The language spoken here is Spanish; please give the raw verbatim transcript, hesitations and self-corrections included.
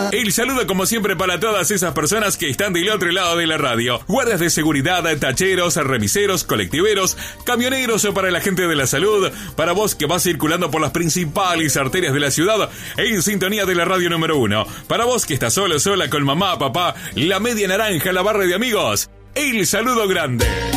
El saludo como siempre para todas esas personas que están del otro lado de la radio. Guardias de seguridad, tacheros, remiseros, colectiveros, camioneros o para la gente de la salud. Para vos que vas circulando por las principales arterias de la ciudad en sintonía de la radio número uno. Para vos que estás solo, sola con mamá, papá, la media naranja, la barra de amigos. El saludo grande.